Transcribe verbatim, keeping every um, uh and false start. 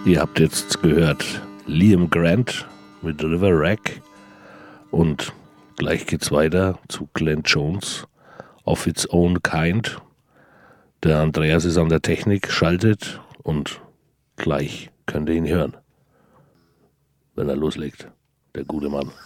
Ihr habt jetzt gehört Liam Grant mit River Rag und gleich geht's weiter zu Glenn Jones, Of Its Own Kind. Der Andreas ist an der Technik, schaltet und gleich könnt ihr ihn hören, wenn er loslegt, der gute Mann.